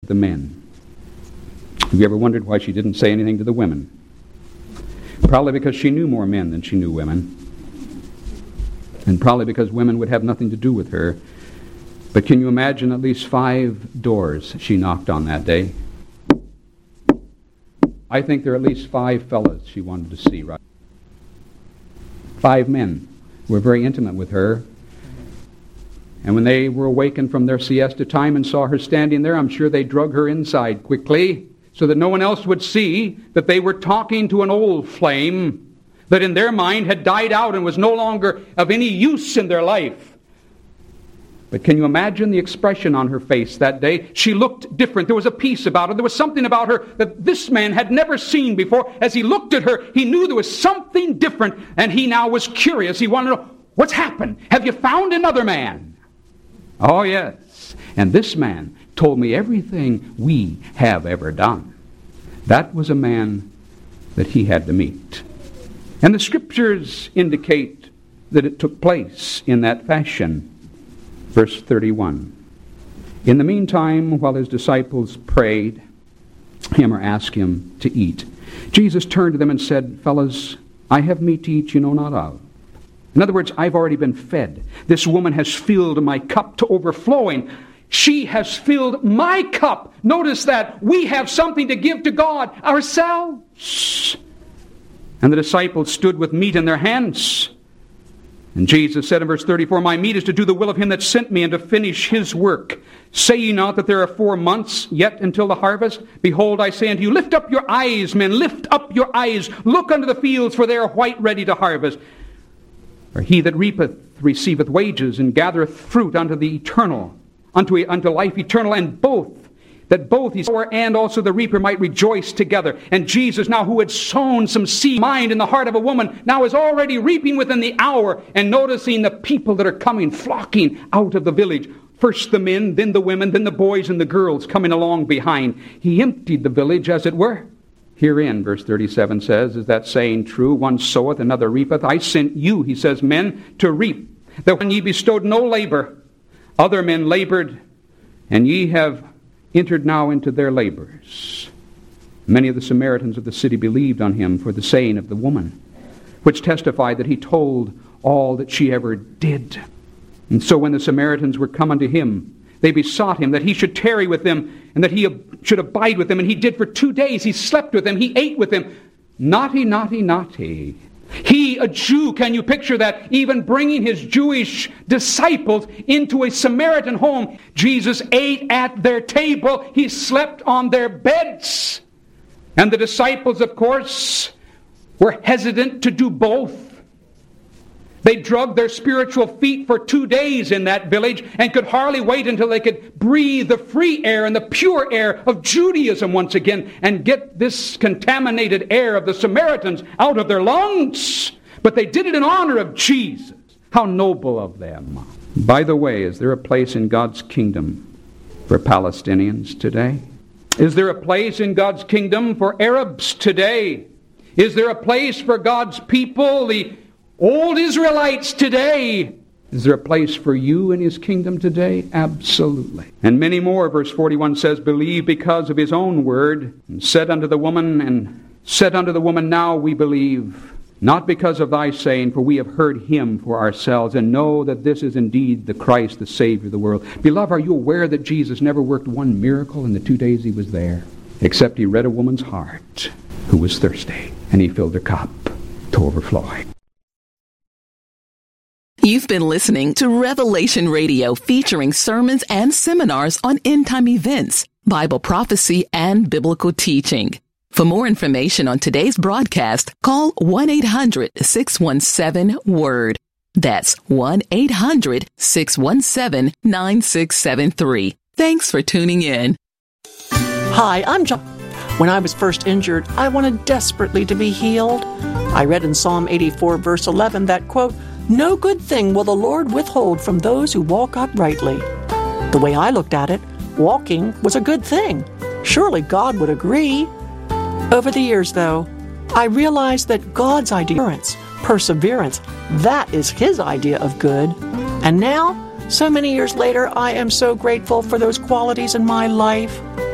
the men. Have you ever wondered why she didn't say anything to the women? Probably because she knew more men than she knew women. And probably because women would have nothing to do with her. But can you imagine at least 5 doors she knocked on that day? I think there are at least 5 fellas she wanted to see, right? 5 men were very intimate with her. And when they were awakened from their siesta time and saw her standing there, I'm sure they drug her inside quickly so that no one else would see that they were talking to an old flame that in their mind had died out and was no longer of any use in their life. But can you imagine the expression on her face that day? She looked different. There was a peace about her. There was something about her that this man had never seen before. As he looked at her, he knew there was something different, and he now was curious. He wanted to know, what's happened? Have you found another man? Oh, yes. And this man told me everything we have ever done. That was a man that he had to meet. And the Scriptures indicate that it took place in that fashion. Verse 31. In the meantime, while his disciples prayed him or asked him to eat, Jesus turned to them and said, Fellas, I have meat to eat you know not of. In other words, I've already been fed. This woman has filled my cup to overflowing. She has filled my cup. Notice that we have something to give to God ourselves. And the disciples stood with meat in their hands. And Jesus said in verse 34, My meat is to do the will of him that sent me and to finish his work. Say ye not that there are 4 months yet until the harvest? Behold, I say unto you, lift up your eyes, men, lift up your eyes. Look unto the fields, for they are white ready to harvest. For he that reapeth receiveth wages, and gathereth fruit unto the eternal, unto life eternal, and both he sower and also the reaper might rejoice together. And Jesus, now who had sown some seed mind in the heart of a woman, now is already reaping within the hour, and noticing the people that are coming, flocking out of the village. First the men, then the women, then the boys and the girls coming along behind. He emptied the village, as it were. Herein, verse 37 says, is that saying true? One soweth, another reapeth. I sent you, he says, men, to reap, that when ye bestowed no labor, other men labored, and ye have entered now into their labors. Many of the Samaritans of the city believed on him for the saying of the woman, which testified that he told all that she ever did. And so when the Samaritans were come unto him, they besought him that he should tarry with them, and that he should abide with them. And he did for 2 days. He slept with them. He ate with them. Naughty, naughty, naughty. He, a Jew, can you picture that? Even bringing his Jewish disciples into a Samaritan home. Jesus ate at their table. He slept on their beds. And the disciples, of course, were hesitant to do both. They drugged their spiritual feet for 2 days in that village and could hardly wait until they could breathe the free air and the pure air of Judaism once again and get this contaminated air of the Samaritans out of their lungs. But they did it in honor of Jesus. How noble of them. By the way, is there a place in God's kingdom for Palestinians today? Is there a place in God's kingdom for Arabs today? Is there a place for God's people, the old Israelites today? Is there a place for you in his kingdom today? Absolutely. And many more, verse 41 says, believe because of his own word, and said unto the woman, now we believe, not because of thy saying, for we have heard him for ourselves, and know that this is indeed the Christ, the Savior of the world. Beloved, are you aware that Jesus never worked one miracle in the 2 days he was there, except he read a woman's heart who was thirsty, and he filled her cup to overflowing. You've been listening to Revelation Radio, featuring sermons and seminars on end-time events, Bible prophecy, and biblical teaching. For more information on today's broadcast, call 1-800-617-WORD. That's 1-800-617-9673. Thanks for tuning in. Hi, I'm John. When I was first injured, I wanted desperately to be healed. I read in Psalm 84, verse 11, that, quote, no good thing will the Lord withhold from those who walk uprightly. The way I looked at it, walking was a good thing. Surely God would agree. Over the years, though, I realized that God's idea, perseverance, that is his idea of good. And now, so many years later, I am so grateful for those qualities in my life.